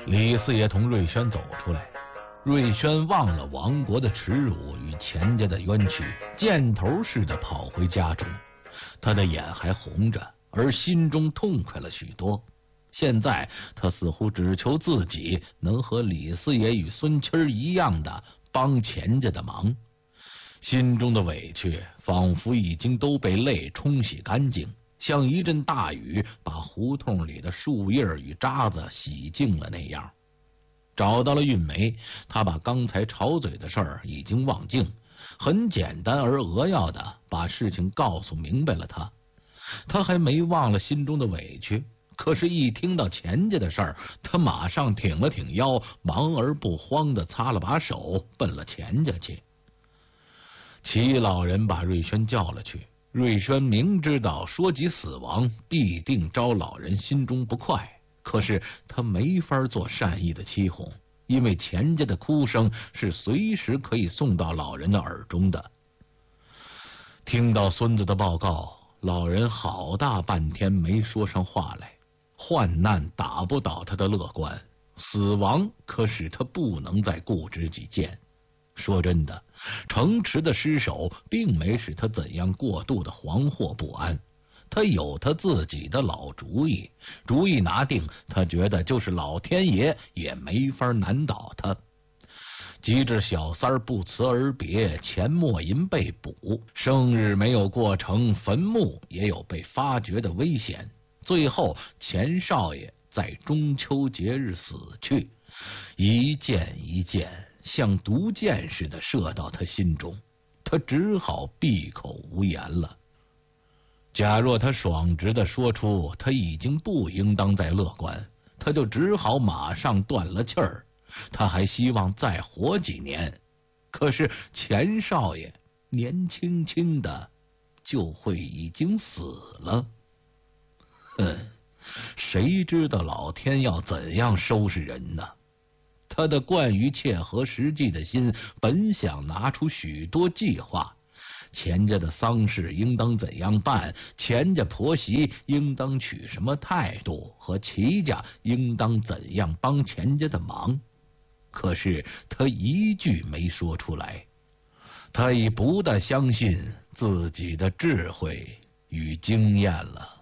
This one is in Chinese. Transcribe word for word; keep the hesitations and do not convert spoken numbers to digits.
李四爷同瑞轩走出来，瑞轩忘了亡国的耻辱与钱家的冤屈，箭头似的跑回家中。他的眼还红着，而心中痛快了许多。现在他似乎只求自己能和李四爷与孙七儿一样的帮钱家的忙，心中的委屈仿佛已经都被泪冲洗干净，像一阵大雨把胡同里的树叶与渣子洗净了那样。找到了韵梅，他把刚才吵嘴的事儿已经忘尽，很简单而扼要的把事情告诉明白了他。他还没忘了心中的委屈，可是一听到钱家的事儿，他马上挺了挺腰，忙而不慌的擦了把手，奔了钱家去。齐老人把瑞轩叫了去，瑞轩明知道说及死亡必定招老人心中不快，可是他没法做善意的欺哄，因为钱家的哭声是随时可以送到老人的耳中的。听到孙子的报告，老人好大半天没说上话来。患难打不倒他的乐观，死亡可使他不能再固执己见。说真的，城池的失守并没使他怎样过度的惶惑不安，他有他自己的老主意，主意拿定，他觉得就是老天爷也没法难倒他。及至小三儿不辞而别，钱默银被捕，生日没有过成，坟墓也有被发掘的危险，最后钱少爷在中秋节日死去，一箭一箭像毒箭似的射到他心中，他只好闭口无言了。假若他爽直的说出他已经不应当再乐观，他就只好马上断了气儿。他还希望再活几年，可是钱少爷年轻轻的就会已经死了。哼，谁知道老天要怎样收拾人呢？他的惯于切合实际的心本想拿出许多计划，钱家的丧事应当怎样办，钱家婆媳应当取什么态度，和齐家应当怎样帮钱家的忙，可是他一句没说出来。他已不大相信自己的智慧与经验了。